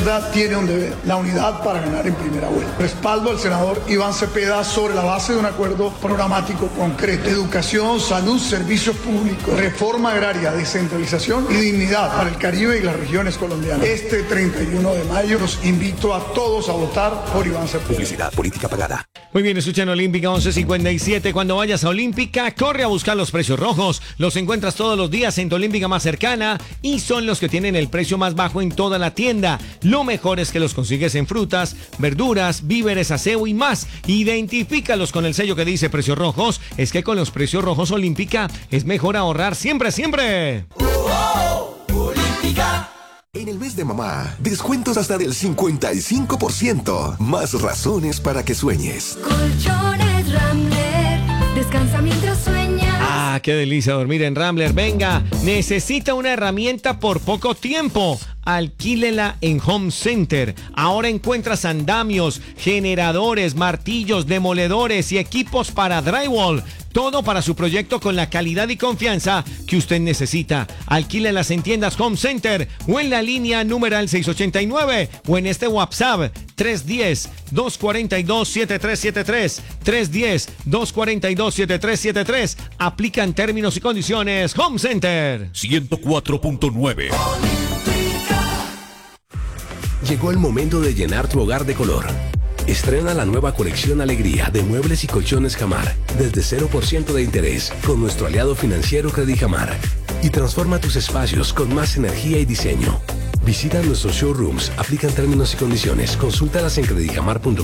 izquierda tiene un deber, la unidad para ganar en primera vuelta. Respaldo al senador Iván Cepeda sobre la base de un acuerdo programático concreto. Educación, salud, servicios públicos, reforma agraria, descentralización y dignidad para el Caribe y las regiones colombianas. Este 31 de mayo los invito a todos a votar por Iván Cepeda. Publicidad, política pagada. Muy bien, escuchan Olímpica 1157. Cuando vayas a Olímpica, corre a buscar los precios rojos. Los encuentras todos los días en tu Olímpica más cercana y son los que tienen el precio más bajo en toda la tienda. Lo mejor es que los consigues en frutas, verduras, víveres, aseo y más. Identifícalos con el sello que dice precios rojos. Es que con los precios rojos Olímpica es mejor ahorrar siempre, siempre. Olímpica. En el mes de mamá, descuentos hasta del 55%. Más razones para que sueñes. Colchones Rambler, descansa mientras sueñas. Ah, qué delicia dormir en Rambler. Venga, necesita una herramienta por poco tiempo. Alquílela en Home Center. Ahora encuentras andamios, generadores, martillos, demoledores y equipos para drywall. Todo para su proyecto con la calidad y confianza que usted necesita. Alquílelas en tiendas Home Center o en la línea numeral 689 o en este WhatsApp 310-242-7373. 310-242-7373. Aplican términos y condiciones. Home Center 104.9. Llegó el momento de llenar tu hogar de color. Estrena la nueva colección Alegría de muebles y colchones Jamar desde 0% de interés con nuestro aliado financiero Credijamar y transforma tus espacios con más energía y diseño. Visita nuestros showrooms, aplican términos y condiciones, consúltalas en credijamar.com.